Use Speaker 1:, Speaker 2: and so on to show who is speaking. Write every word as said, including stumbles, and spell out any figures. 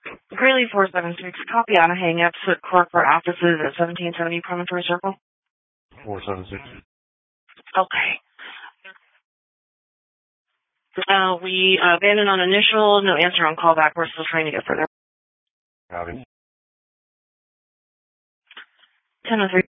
Speaker 1: Greeley four seven six, copy on a hang-up to corporate offices at seventeen seventy Promontory Circle.
Speaker 2: four seven six.
Speaker 1: Okay. Uh, we uh, abandoned on initial, no answer on callback. We're still trying to get further.
Speaker 2: Copy.
Speaker 1: ten oh three.